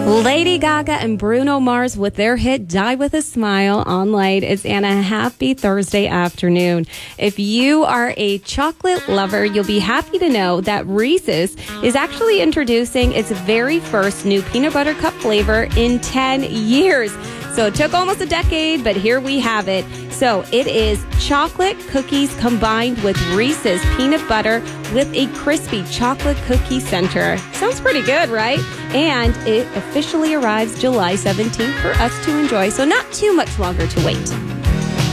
Lady Gaga and Bruno Mars with their hit Die With a Smile on Light. It's Anna. Happy Thursday afternoon. If you are a chocolate lover, you'll be happy to know that Reese's is actually introducing its very first new peanut butter cup flavor in 10 years. So it took almost a decade, but here we have it. So it is chocolate cookies combined with Reese's peanut butter with a crispy chocolate cookie center. Sounds pretty good, right? And it officially arrives July 17th for us to enjoy, so not too much longer to wait.